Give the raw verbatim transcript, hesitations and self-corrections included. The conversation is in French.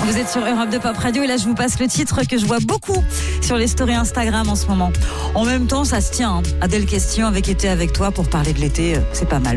Vous êtes sur Europe deux Pop Radio et là je vous passe le titre que je vois beaucoup sur les stories Instagram en ce moment. En même temps ça se tient, hein. Adèle Question avait été avec toi pour parler de l'été, c'est pas mal.